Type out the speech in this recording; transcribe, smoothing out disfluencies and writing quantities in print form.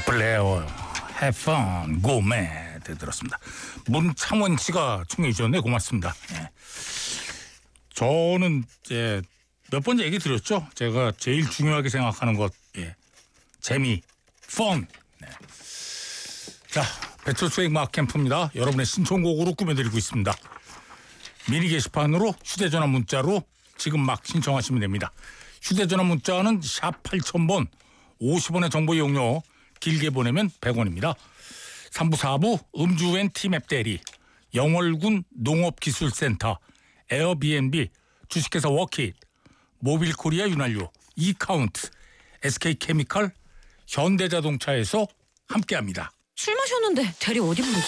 플레어 해펀 고메 들었습니다. 문창원 씨가 청해 주셨네. 고맙습니다. 예. 저는 이제 몇 번 얘기 드렸죠. 제가 제일 중요하게 생각하는 것, 예. 재미, 펀. 네. 자, 배철수의 음악 캠프입니다. 여러분의 신청곡으로 꾸며드리고 있습니다. 미니 게시판으로 휴대전화 문자로 지금 막 신청하시면 됩니다. 휴대전화 문자는 샵 8000번 50원의 정보 이용료, 길게 보내면 100원입니다. 3부 4부 음주엔 티맵 대리, 영월군 농업기술센터, 에어비앤비, 주식회사 워킷, 모빌코리아 윤활유, 이카운트, SK케미칼, 현대자동차에서 함께합니다. 술 마셨는데 대리 어디 부르지?